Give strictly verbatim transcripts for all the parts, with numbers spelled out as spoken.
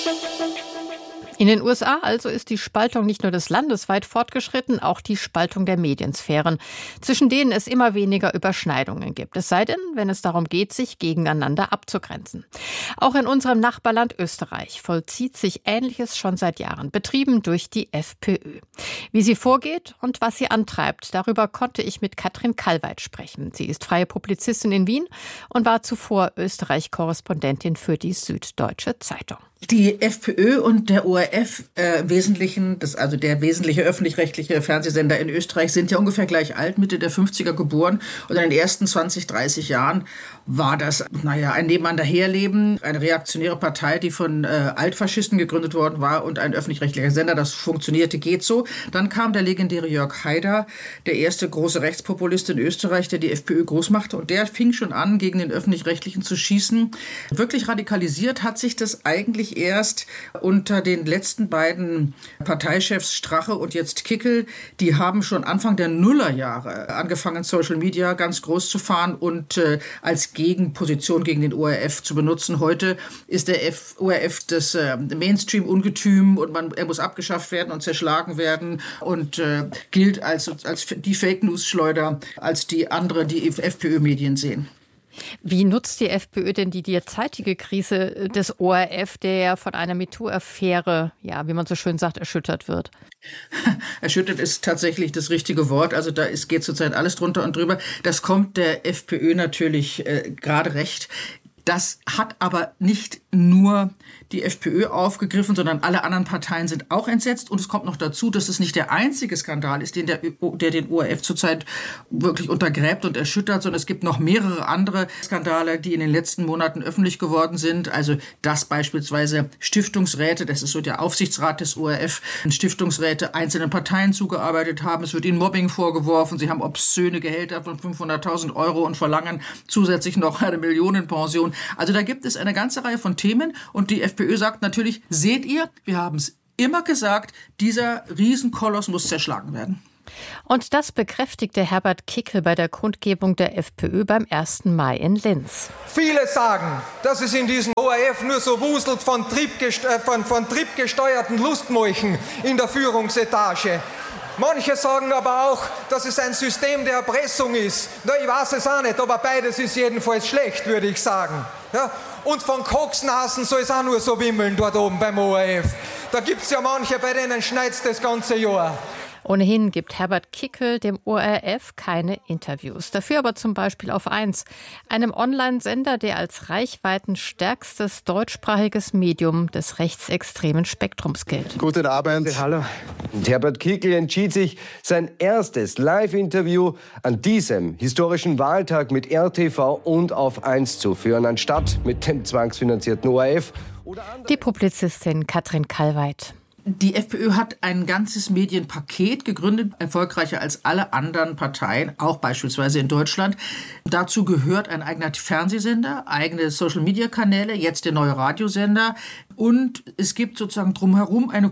In den U S A also ist die Spaltung nicht nur des Landes weit fortgeschritten, auch die Spaltung der Mediensphären, zwischen denen es immer weniger Überschneidungen gibt. Es sei denn, wenn es darum geht, sich gegeneinander abzugrenzen. Auch in unserem Nachbarland Österreich vollzieht sich Ähnliches schon seit Jahren, betrieben durch die FPÖ. Wie sie vorgeht und was sie antreibt, darüber konnte ich mit Katrin Kalweit sprechen. Sie ist freie Publizistin in Wien und war zuvor Österreich-Korrespondentin für die Süddeutsche Zeitung. Die FPÖ und der O R F äh, im Wesentlichen, das, also der wesentliche öffentlich-rechtliche Fernsehsender in Österreich, sind ja ungefähr gleich alt, Mitte der fünfziger geboren. Und in den ersten zwanzig, dreißig Jahren war das, naja, ein Nebeneinanderherleben, eine reaktionäre Partei, die von äh, Altfaschisten gegründet worden war und ein öffentlich-rechtlicher Sender, das funktionierte, geht so. Dann kam der legendäre Jörg Haider, der erste große Rechtspopulist in Österreich, der die FPÖ groß machte. Und der fing schon an, gegen den öffentlich-rechtlichen zu schießen. Wirklich radikalisiert hat sich das eigentlich erst unter den letzten beiden Parteichefs Strache und jetzt Kickl. Die haben schon Anfang der Nullerjahre angefangen, Social Media ganz groß zu fahren und äh, als Gegenposition gegen den O R F zu benutzen. Heute ist der F- O R F das äh, Mainstream-Ungetüm und man, er muss abgeschafft werden und zerschlagen werden und äh, gilt als, als die Fake-News-Schleuder, als die andere, die FPÖ-Medien sehen. Wie nutzt die FPÖ denn die derzeitige Krise des O R F, der ja von einer MeToo-Affäre, ja, wie man so schön sagt, erschüttert wird? Erschüttert ist tatsächlich das richtige Wort. Also da ist, geht zurzeit alles drunter und drüber. Das kommt der FPÖ natürlich äh, gerade recht. Das hat aber nicht nur die FPÖ aufgegriffen, sondern alle anderen Parteien sind auch entsetzt. Und es kommt noch dazu, dass es nicht der einzige Skandal ist, den der, der den O R F zurzeit wirklich untergräbt und erschüttert, sondern es gibt noch mehrere andere Skandale, die in den letzten Monaten öffentlich geworden sind. Also dass beispielsweise Stiftungsräte, das ist so der Aufsichtsrat des O R F, Stiftungsräte einzelnen Parteien zugearbeitet haben. Es wird ihnen Mobbing vorgeworfen. Sie haben obszöne Gehälter von fünfhunderttausend Euro und verlangen zusätzlich noch eine Millionenpension. Also da gibt es eine ganze Reihe von Themen und die FPÖ sagt natürlich, seht ihr, wir haben es immer gesagt, dieser Riesenkoloss muss zerschlagen werden. Und das bekräftigte Herbert Kickl bei der Kundgebung der FPÖ beim ersten Mai in Linz. Viele sagen, dass es in diesem O R F nur so wuselt von, triebgest- äh, von, von triebgesteuerten Lustmolchen in der Führungsetage. Manche sagen aber auch, dass es ein System der Erpressung ist. Na, ich weiß es auch nicht, aber beides ist jedenfalls schlecht, würde ich sagen. Ja? Und von Koksnasen soll es auch nur so wimmeln dort oben beim O R F. Da gibt es ja manche, bei denen schneit's das ganze Jahr. Ohnehin gibt Herbert Kickl dem O R F keine Interviews. Dafür aber zum Beispiel auf eins, einem Online-Sender, der als reichweitenstärkstes deutschsprachiges Medium des rechtsextremen Spektrums gilt. Guten Abend. Hallo. Und Herbert Kickl entschied sich, sein erstes Live-Interview an diesem historischen Wahltag mit R T V und auf eins zu führen, anstatt mit dem zwangsfinanzierten O R F. Die Publizistin Katrin Kalweit. Die FPÖ hat ein ganzes Medienpaket gegründet, erfolgreicher als alle anderen Parteien, auch beispielsweise in Deutschland. Dazu gehört ein eigener Fernsehsender, eigene Social-Media-Kanäle, jetzt der neue Radiosender. Und es gibt sozusagen drumherum eine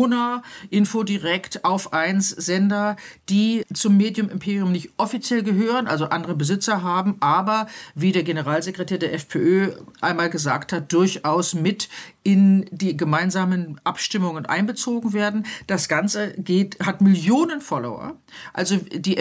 Corona-Info-Direkt auf eins Sender, die zum Medium-Imperium nicht offiziell gehören, also andere Besitzer haben, aber wie der Generalsekretär der FPÖ einmal gesagt hat, durchaus mit in die gemeinsamen Abstimmungen einbezogen werden. Das Ganze geht, hat Millionen Follower. Also die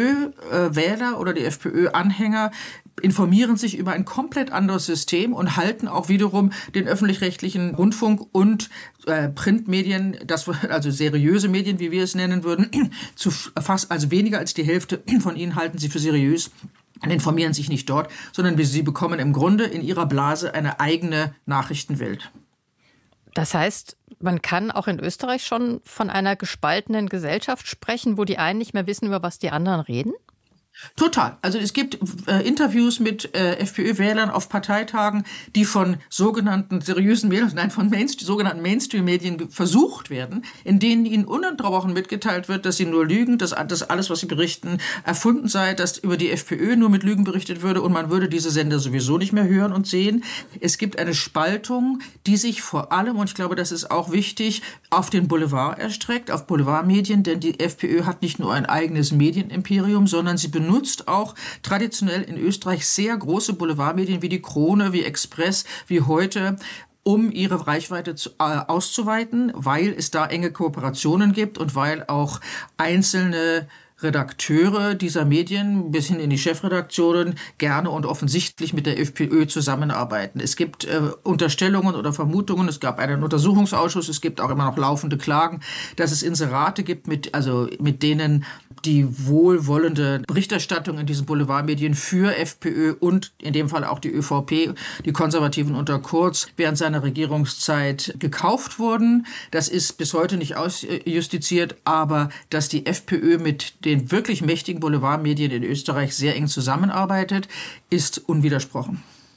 FPÖ-Wähler oder die FPÖ-Anhänger informieren sich über ein komplett anderes System und halten auch wiederum den öffentlich-rechtlichen Rundfunk und äh, Printmedien, das, also seriöse Medien, wie wir es nennen würden, zu fast, also weniger als die Hälfte von ihnen halten sie für seriös und informieren sich nicht dort, sondern sie bekommen im Grunde in ihrer Blase eine eigene Nachrichtenwelt. Das heißt, man kann auch in Österreich schon von einer gespaltenen Gesellschaft sprechen, wo die einen nicht mehr wissen, über was die anderen reden? Total. Also es gibt äh, Interviews mit äh, FPÖ-Wählern auf Parteitagen, die von sogenannten seriösen Medien, nein, von Mainstream, sogenannten Mainstream-Medien versucht werden, in denen ihnen ununterbrochen mitgeteilt wird, dass sie nur lügen, dass, dass alles, was sie berichten, erfunden sei, dass über die FPÖ nur mit Lügen berichtet würde und man würde diese Sender sowieso nicht mehr hören und sehen. Es gibt eine Spaltung, die sich vor allem, und ich glaube, das ist auch wichtig, auf den Boulevard erstreckt, auf Boulevardmedien, denn die FPÖ hat nicht nur ein eigenes Medienimperium, sondern sie benutzt auch traditionell in Österreich sehr große Boulevardmedien wie die Krone, wie Express, wie Heute, um ihre Reichweite zu, äh, auszuweiten, weil es da enge Kooperationen gibt und weil auch einzelne Redakteure dieser Medien bis hin in die Chefredaktionen gerne und offensichtlich mit der FPÖ zusammenarbeiten. Es gibt äh, Unterstellungen oder Vermutungen, es gab einen Untersuchungsausschuss, es gibt auch immer noch laufende Klagen, dass es Inserate gibt, mit, also mit denen die wohlwollende Berichterstattung in diesen Boulevardmedien für FPÖ und in dem Fall auch die ÖVP, die Konservativen unter Kurz, während seiner Regierungszeit gekauft wurden. Das ist bis heute nicht ausjustiziert, aber dass die FPÖ mit den wirklich mächtigen Boulevardmedien in Österreich sehr eng zusammenarbeitet, ist unwidersprochen.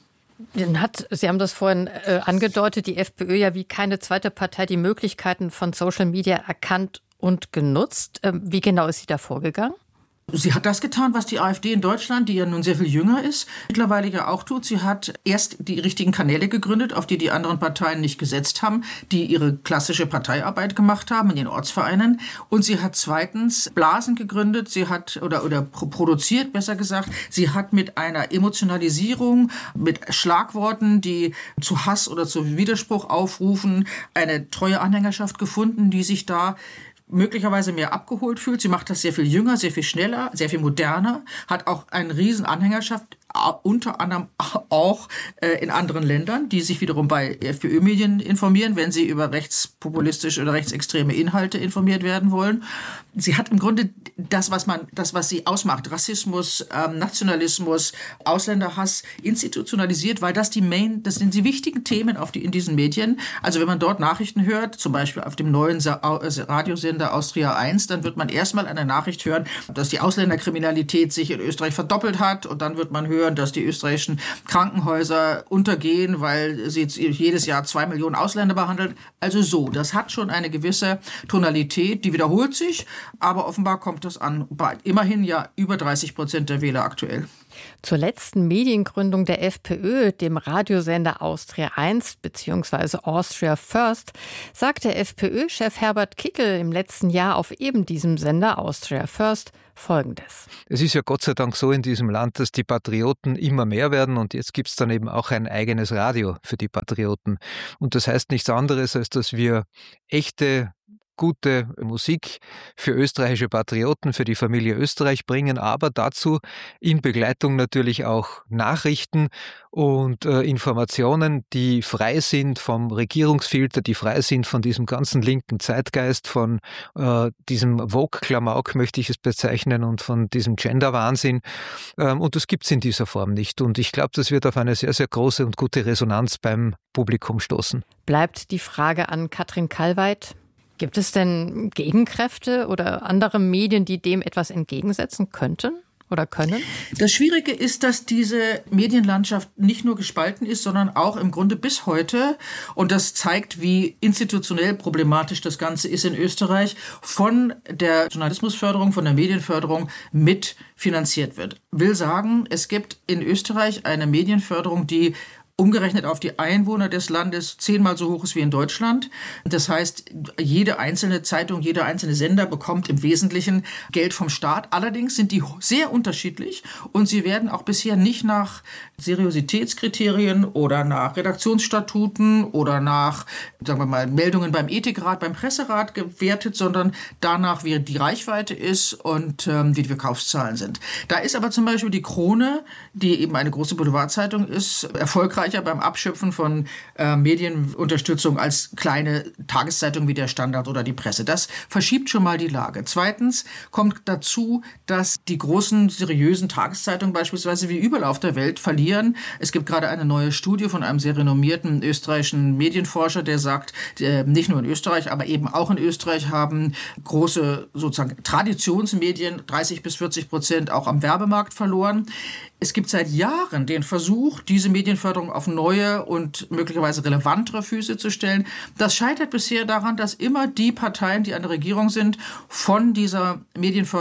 Dann hat, Sie haben das vorhin äh, angedeutet, die FPÖ ja wie keine zweite Partei die Möglichkeiten von Social Media erkannt und genutzt. Ähm, wie genau ist sie da vorgegangen? Sie hat das getan, was die AfD in Deutschland, die ja nun sehr viel jünger ist, mittlerweile ja auch tut. Sie hat erst die richtigen Kanäle gegründet, auf die die anderen Parteien nicht gesetzt haben, die ihre klassische Parteiarbeit gemacht haben in den Ortsvereinen. Und sie hat zweitens Blasen gegründet, sie hat oder oder produziert, besser gesagt. Sie hat mit einer Emotionalisierung, mit Schlagworten, die zu Hass oder zu Widerspruch aufrufen, eine treue Anhängerschaft gefunden, die sich da möglicherweise mehr abgeholt fühlt. Sie macht das sehr viel jünger, sehr viel schneller, sehr viel moderner, hat auch eine riesen Anhängerschaft, unter anderem auch äh, in anderen Ländern, die sich wiederum bei FPÖ-Medien informieren, wenn sie über rechtspopulistische oder rechtsextreme Inhalte informiert werden wollen. Sie hat im Grunde das, was man, das, was sie ausmacht, Rassismus, ähm, Nationalismus, Ausländerhass, institutionalisiert, weil das die Main, das sind die wichtigen Themen auf die, in diesen Medien. Also wenn man dort Nachrichten hört, zum Beispiel auf dem neuen Sa- Radiosender Austria eins, dann wird man erstmal eine Nachricht hören, dass die Ausländerkriminalität sich in Österreich verdoppelt hat, und dann wird man hören, dass die österreichischen Krankenhäuser untergehen, weil sie jedes Jahr zwei Millionen Ausländer behandeln. Also so, das hat schon eine gewisse Tonalität, die wiederholt sich, aber offenbar kommt das an bei immerhin ja über dreißig Prozent der Wähler aktuell. Zur letzten Mediengründung der FPÖ, dem Radiosender Austria eins bzw. Austria First, sagte FPÖ-Chef Herbert Kickl im letzten Jahr auf eben diesem Sender Austria First Folgendes. Es ist ja Gott sei Dank so in diesem Land, dass die Patrioten immer mehr werden, und jetzt gibt es dann eben auch ein eigenes Radio für die Patrioten. Und das heißt nichts anderes, als dass wir echte gute Musik für österreichische Patrioten, für die Familie Österreich bringen, aber dazu in Begleitung natürlich auch Nachrichten und äh, Informationen, die frei sind vom Regierungsfilter, die frei sind von diesem ganzen linken Zeitgeist, von äh, diesem Vogue-Klamauk, möchte ich es bezeichnen, und von diesem Gender-Wahnsinn. Ähm, und das gibt es in dieser Form nicht. Und ich glaube, das wird auf eine sehr, sehr große und gute Resonanz beim Publikum stoßen. Bleibt die Frage an Katrin Kalweit. Gibt es denn Gegenkräfte oder andere Medien, die dem etwas entgegensetzen könnten oder können? Das Schwierige ist, dass diese Medienlandschaft nicht nur gespalten ist, sondern auch im Grunde bis heute, und das zeigt, wie institutionell problematisch das Ganze ist in Österreich, von der Journalismusförderung, von der Medienförderung mitfinanziert wird. Will sagen, es gibt in Österreich eine Medienförderung, die umgerechnet auf die Einwohner des Landes zehnmal so hoch ist wie in Deutschland. Das heißt, jede einzelne Zeitung, jeder einzelne Sender bekommt im Wesentlichen Geld vom Staat. Allerdings sind die sehr unterschiedlich, und sie werden auch bisher nicht nach Seriositätskriterien oder nach Redaktionsstatuten oder nach, sagen wir mal, Meldungen beim Ethikrat, beim Presserat gewertet, sondern danach, wie die Reichweite ist und ähm, wie die Verkaufszahlen sind. Da ist aber zum Beispiel die Krone, die eben eine große Boulevardzeitung ist, erfolgreich beim Abschöpfen von äh, Medienunterstützung als kleine Tageszeitung wie der Standard oder die Presse. Das verschiebt schon mal die Lage. Zweitens kommt dazu, dass die großen, seriösen Tageszeitungen beispielsweise wie überall auf der Welt verlieren. Es gibt gerade eine neue Studie von einem sehr renommierten österreichischen Medienforscher, der sagt, äh, nicht nur in Österreich, aber eben auch in Österreich haben große sozusagen Traditionsmedien dreißig bis vierzig Prozent auch am Werbemarkt verloren. Es gibt seit Jahren den Versuch, diese Medienförderung auf neue und möglicherweise relevantere Füße zu stellen. Das scheitert bisher daran, dass immer die Parteien, die an der Regierung sind, von dieser Medienförderung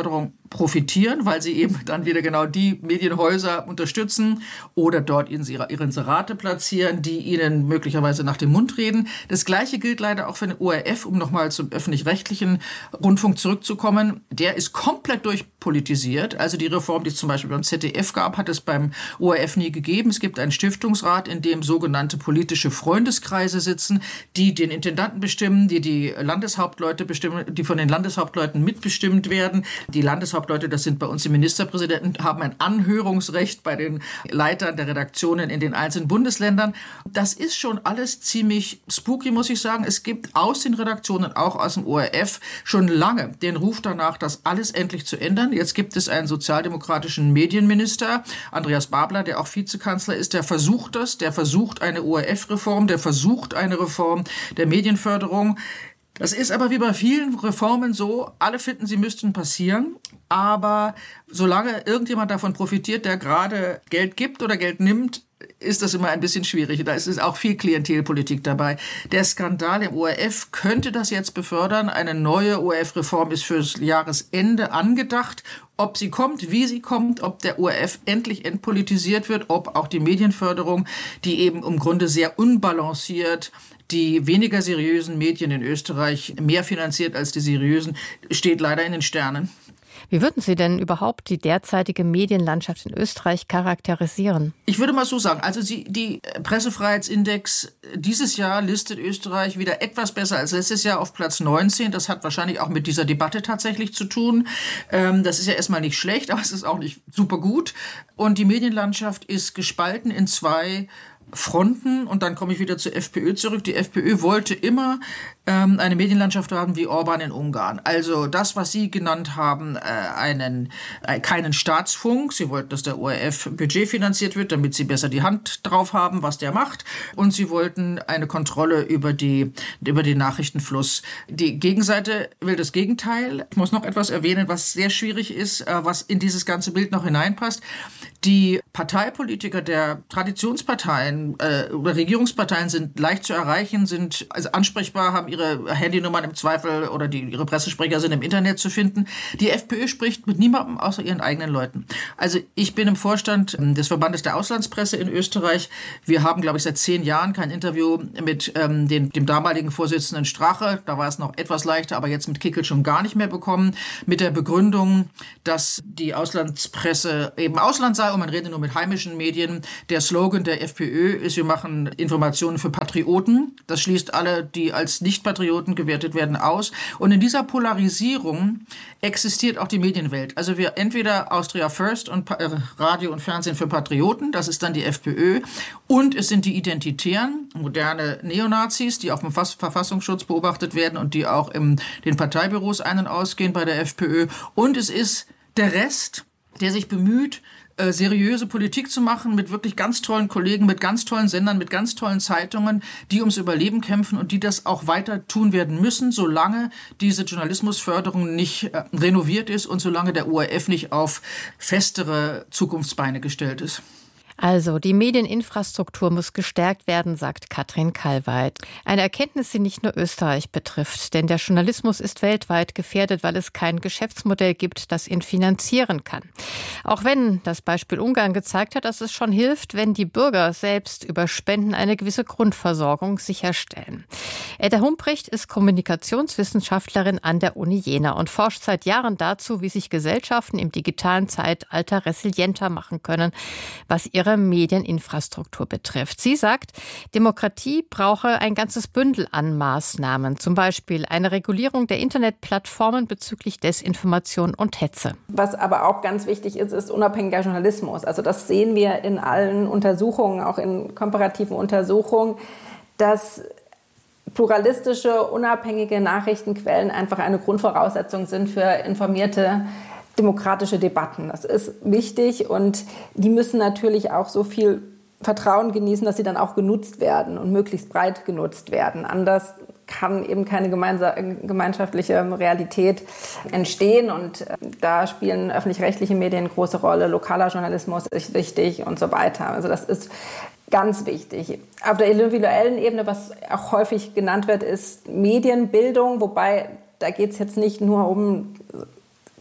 profitieren, weil sie eben dann wieder genau die Medienhäuser unterstützen oder dort ihre Inserate platzieren, die ihnen möglicherweise nach dem Mund reden. Das Gleiche gilt leider auch für den O R F, um nochmal zum öffentlich-rechtlichen Rundfunk zurückzukommen. Der ist komplett durchpolitisiert. Also die Reform, die es zum Beispiel beim Z D F gab, hat es beim O R F nie gegeben. Es gibt einen Stiftungsrat, in dem sogenannte politische Freundeskreise sitzen, die den Intendanten bestimmen, die die Landeshauptleute bestimmen, die von den Landeshauptleuten mitbestimmt werden. Die Landeshauptleute Leute, das sind bei uns die Ministerpräsidenten, haben ein Anhörungsrecht bei den Leitern der Redaktionen in den einzelnen Bundesländern. Das ist schon alles ziemlich spooky, muss ich sagen. Es gibt aus den Redaktionen, auch aus dem O R F, schon lange den Ruf danach, das alles endlich zu ändern. Jetzt gibt es einen sozialdemokratischen Medienminister, Andreas Babler, der auch Vizekanzler ist, der versucht das, der versucht eine O R F-Reform, der versucht eine Reform der Medienförderung. Das ist aber wie bei vielen Reformen so, alle finden, sie müssten passieren, aber solange irgendjemand davon profitiert, der gerade Geld gibt oder Geld nimmt, ist das immer ein bisschen schwierig. Da ist auch viel Klientelpolitik dabei. Der Skandal im O R F könnte das jetzt befördern. Eine neue O R F-Reform ist fürs Jahresende angedacht. Ob sie kommt, wie sie kommt, ob der O R F endlich entpolitisiert wird, ob auch die Medienförderung, die eben im Grunde sehr unbalanciert die weniger seriösen Medien in Österreich mehr finanziert als die seriösen, steht leider in den Sternen. Wie würden Sie denn überhaupt die derzeitige Medienlandschaft in Österreich charakterisieren? Ich würde mal so sagen, also Sie, die Pressefreiheitsindex dieses Jahr listet Österreich wieder etwas besser als letztes Jahr auf Platz neunzehn. Das hat wahrscheinlich auch mit dieser Debatte tatsächlich zu tun. Das ist ja erstmal nicht schlecht, aber es ist auch nicht super gut. Und die Medienlandschaft ist gespalten in zwei Fronten, und dann komme ich wieder zur FPÖ zurück. Die FPÖ wollte immer ähm, eine Medienlandschaft haben wie Orban in Ungarn. Also das, was Sie genannt haben, äh, einen äh, keinen Staatsfunk. Sie wollten, dass der O R F Budget finanziert wird, damit Sie besser die Hand drauf haben, was der macht. Und Sie wollten eine Kontrolle über die über den Nachrichtenfluss. Die Gegenseite will das Gegenteil. Ich muss noch etwas erwähnen, was sehr schwierig ist, äh, was in dieses ganze Bild noch hineinpasst. Die Parteipolitiker der Traditionsparteien äh, oder Regierungsparteien sind leicht zu erreichen, sind also ansprechbar, haben ihre Handynummern im Zweifel oder die, ihre Pressesprecher sind im Internet zu finden. Die FPÖ spricht mit niemandem außer ihren eigenen Leuten. Also ich bin im Vorstand des Verbandes der Auslandspresse in Österreich. Wir haben, glaube ich, seit zehn Jahren kein Interview mit ähm, den, dem damaligen Vorsitzenden Strache. Da war es noch etwas leichter, aber jetzt mit Kickl schon gar nicht mehr bekommen. Mit der Begründung, dass die Auslandspresse eben Ausland sei und man redet nur mit heimischen Medien. Der Slogan der FPÖ ist, wir machen Informationen für Patrioten. Das schließt alle, die als Nicht-Patrioten gewertet werden, aus. Und in dieser Polarisierung existiert auch die Medienwelt. Also wir entweder Austria First und Radio und Fernsehen für Patrioten, das ist dann die FPÖ, und es sind die Identitären, moderne Neonazis, die auf dem Verfassungsschutz beobachtet werden und die auch in den Parteibüros ein- und ausgehen bei der FPÖ. Und es ist der Rest, der sich bemüht, äh, seriöse Politik zu machen mit wirklich ganz tollen Kollegen, mit ganz tollen Sendern, mit ganz tollen Zeitungen, die ums Überleben kämpfen und die das auch weiter tun werden müssen, solange diese Journalismusförderung nicht äh, renoviert ist und solange der O R F nicht auf festere Zukunftsbeine gestellt ist. Also, die Medieninfrastruktur muss gestärkt werden, sagt Katrin Kalweit. Eine Erkenntnis, die nicht nur Österreich betrifft, denn der Journalismus ist weltweit gefährdet, weil es kein Geschäftsmodell gibt, das ihn finanzieren kann. Auch wenn das Beispiel Ungarn gezeigt hat, dass es schon hilft, wenn die Bürger selbst über Spenden eine gewisse Grundversorgung sicherstellen. Edda Humprecht ist Kommunikationswissenschaftlerin an der Uni Jena und forscht seit Jahren dazu, wie sich Gesellschaften im digitalen Zeitalter resilienter machen können, was ihre Medieninfrastruktur betrifft. Sie sagt, Demokratie brauche ein ganzes Bündel an Maßnahmen, zum Beispiel eine Regulierung der Internetplattformen bezüglich Desinformation und Hetze. Was aber auch ganz wichtig ist, ist unabhängiger Journalismus. Also das sehen wir in allen Untersuchungen, auch in komparativen Untersuchungen, dass pluralistische, unabhängige Nachrichtenquellen einfach eine Grundvoraussetzung sind für informierte demokratische Debatten. Das ist wichtig und die müssen natürlich auch so viel Vertrauen genießen, dass sie dann auch genutzt werden und möglichst breit genutzt werden. Anders kann eben keine gemeinschaftliche Realität entstehen und da spielen öffentlich-rechtliche Medien eine große Rolle, lokaler Journalismus ist wichtig und so weiter. Also das ist ganz wichtig. Auf der individuellen Ebene, was auch häufig genannt wird, ist Medienbildung, wobei da geht es jetzt nicht nur um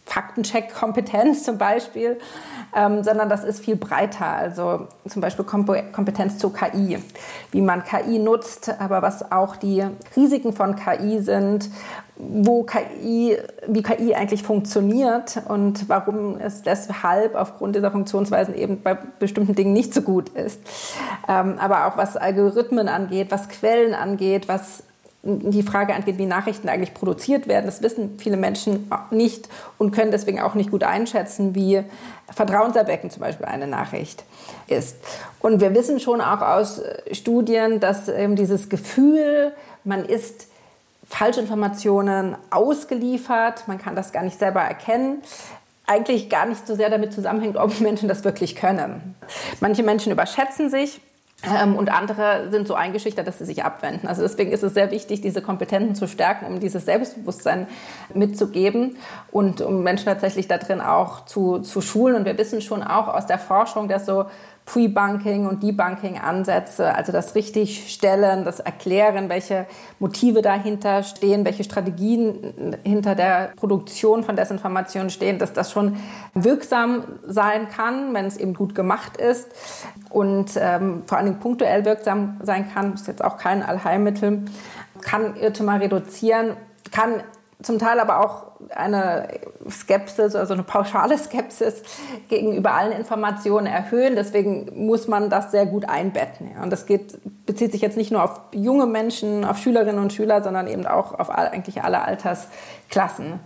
Faktencheck-Kompetenz zum Beispiel, ähm, sondern das ist viel breiter. Also zum Beispiel Kompetenz zu K I, wie man K I nutzt, aber was auch die Risiken von K I sind, wo K I, wie K I eigentlich funktioniert und warum es deshalb aufgrund dieser Funktionsweisen eben bei bestimmten Dingen nicht so gut ist. Ähm, aber auch was Algorithmen angeht, was Quellen angeht, was die Frage angeht, wie Nachrichten eigentlich produziert werden. Das wissen viele Menschen nicht und können deswegen auch nicht gut einschätzen, wie vertrauenserweckend zum Beispiel eine Nachricht ist. Und wir wissen schon auch aus Studien, dass eben dieses Gefühl, man ist Falschinformationen ausgeliefert, man kann das gar nicht selber erkennen, eigentlich gar nicht so sehr damit zusammenhängt, ob Menschen das wirklich können. Manche Menschen überschätzen sich, Ähm, und andere sind so eingeschüchtert, dass sie sich abwenden. Also deswegen ist es sehr wichtig, diese Kompetenzen zu stärken, um dieses Selbstbewusstsein mitzugeben und um Menschen tatsächlich da drin auch zu, zu schulen. Und wir wissen schon auch aus der Forschung, dass so Pre-Bunking und Debunking-Ansätze, also das Richtigstellen, das Erklären, welche Motive dahinter stehen, welche Strategien hinter der Produktion von Desinformation stehen, dass das schon wirksam sein kann, wenn es eben gut gemacht ist und ähm, vor allen Dingen punktuell wirksam sein kann, ist jetzt auch kein Allheilmittel, kann Irrtümer reduzieren, kann zum Teil aber auch eine Skepsis, also eine pauschale Skepsis gegenüber allen Informationen erhöhen. Deswegen muss man das sehr gut einbetten. Und das geht, bezieht sich jetzt nicht nur auf junge Menschen, auf Schülerinnen und Schüler, sondern eben auch auf all, eigentlich alle Altersklassen.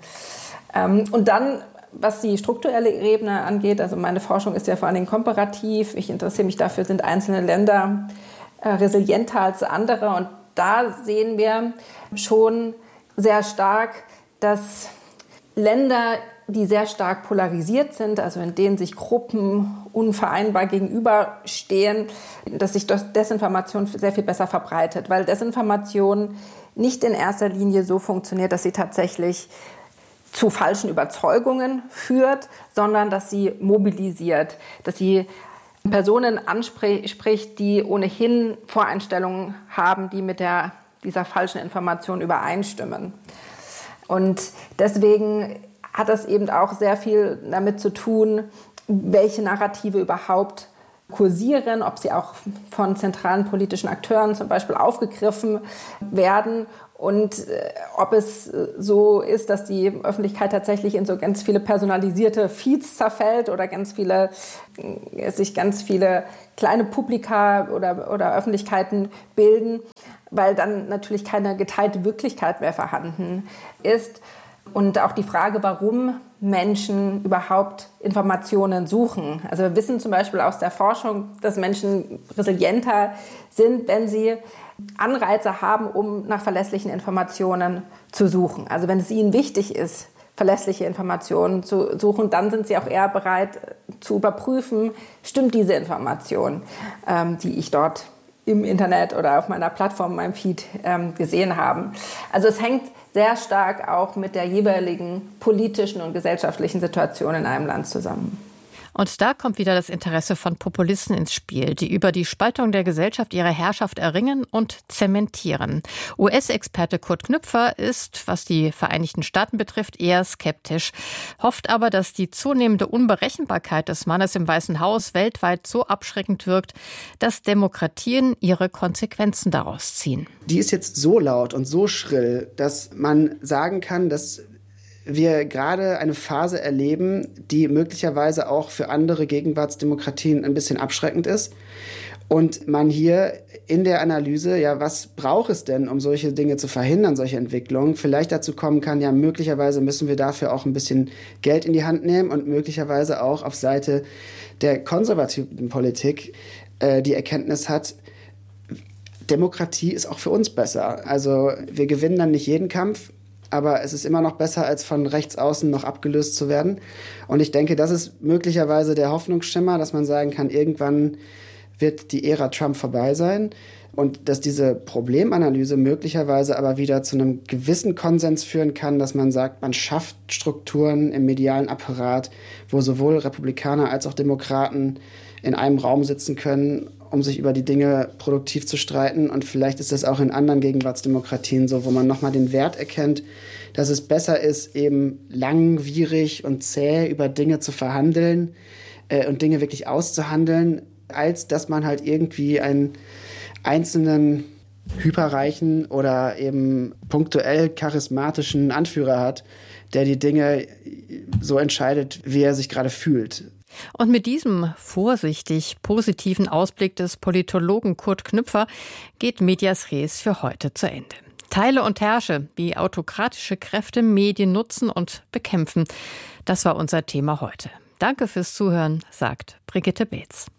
Und dann, was die strukturelle Ebene angeht, also meine Forschung ist ja vor allen Dingen komparativ. Ich interessiere mich dafür, sind einzelne Länder resilienter als andere. Und da sehen wir schon sehr stark, dass Länder, die sehr stark polarisiert sind, also in denen sich Gruppen unvereinbar gegenüberstehen, dass sich Desinformation sehr viel besser verbreitet, weil Desinformation nicht in erster Linie so funktioniert, dass sie tatsächlich zu falschen Überzeugungen führt, sondern dass sie mobilisiert, dass sie Personen anspricht, die ohnehin Voreinstellungen haben, die mit der, dieser falschen Information übereinstimmen. Und deswegen hat das eben auch sehr viel damit zu tun, welche Narrative überhaupt kursieren, ob sie auch von zentralen politischen Akteuren zum Beispiel aufgegriffen werden und äh, ob es so ist, dass die Öffentlichkeit tatsächlich in so ganz viele personalisierte Feeds zerfällt oder ganz viele, äh, sich ganz viele kleine Publika oder, oder Öffentlichkeiten bilden, weil dann natürlich keine geteilte Wirklichkeit mehr vorhanden ist. Und auch die Frage, warum Menschen überhaupt Informationen suchen. Also wir wissen zum Beispiel aus der Forschung, dass Menschen resilienter sind, wenn sie Anreize haben, um nach verlässlichen Informationen zu suchen. Also wenn es ihnen wichtig ist, verlässliche Informationen zu suchen, dann sind sie auch eher bereit zu überprüfen, stimmt diese Information, ähm, die ich dort im Internet oder auf meiner Plattform, meinem Feed ähm, gesehen habe. Also es hängt sehr stark auch mit der jeweiligen politischen und gesellschaftlichen Situation in einem Land zusammen. Und da kommt wieder das Interesse von Populisten ins Spiel, die über die Spaltung der Gesellschaft ihre Herrschaft erringen und zementieren. U S-Experte Kurt Knüpfer ist, was die Vereinigten Staaten betrifft, eher skeptisch, hofft aber, dass die zunehmende Unberechenbarkeit des Mannes im Weißen Haus weltweit so abschreckend wirkt, dass Demokratien ihre Konsequenzen daraus ziehen. Die ist jetzt so laut und so schrill, dass man sagen kann, dass wir gerade eine Phase erleben, die möglicherweise auch für andere Gegenwartsdemokratien ein bisschen abschreckend ist. Und man hier in der Analyse, ja, was braucht es denn, um solche Dinge zu verhindern, solche Entwicklungen, vielleicht dazu kommen kann, ja, möglicherweise müssen wir dafür auch ein bisschen Geld in die Hand nehmen und möglicherweise auch auf Seite der konservativen Politik äh, die Erkenntnis hat, Demokratie ist auch für uns besser. Also wir gewinnen dann nicht jeden Kampf, aber es ist immer noch besser, als von rechts außen noch abgelöst zu werden. Und ich denke, das ist möglicherweise der Hoffnungsschimmer, dass man sagen kann, irgendwann wird die Ära Trump vorbei sein. Und dass diese Problemanalyse möglicherweise aber wieder zu einem gewissen Konsens führen kann, dass man sagt, man schafft Strukturen im medialen Apparat, wo sowohl Republikaner als auch Demokraten in einem Raum sitzen können um sich über die Dinge produktiv zu streiten. Und vielleicht ist das auch in anderen Gegenwartsdemokratien so, wo man nochmal den Wert erkennt, dass es besser ist, eben langwierig und zäh über Dinge zu verhandeln äh, und Dinge wirklich auszuhandeln, als dass man halt irgendwie einen einzelnen hyperreichen oder eben punktuell charismatischen Anführer hat, der die Dinge so entscheidet, wie er sich gerade fühlt. Und mit diesem vorsichtig positiven Ausblick des Politologen Kurt Knüpfer geht Medias Res für heute zu Ende. Teile und herrsche, wie autokratische Kräfte Medien nutzen und bekämpfen. Das war unser Thema heute. Danke fürs Zuhören, sagt Brigitte Beetz.